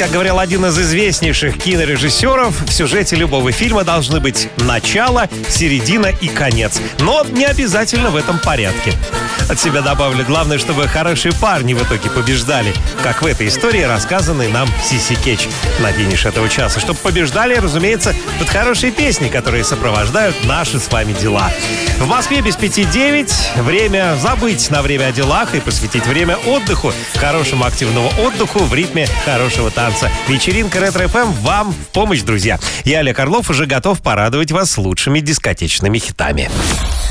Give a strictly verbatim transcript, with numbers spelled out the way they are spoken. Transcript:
Как говорил один из известнейших кинорежиссеров, в сюжете любого фильма должны быть начало, середина и конец. Но не обязательно в этом порядке. От себя добавлю, главное, чтобы хорошие парни в итоге побеждали, как в этой истории, рассказанной нам Сиси Кетч на финише этого часа. Чтобы побеждали, разумеется, под хорошие песни, которые сопровождают наши с вами дела. В Москве без пяти девять. Время забыть на время о делах и посвятить время отдыху, хорошему активному отдыху в ритме хорошего танца. Вечеринка Ретро-эф эм вам в помощь, друзья. Я, Олег Орлов, уже готов порадовать вас лучшими дискотечными хитами.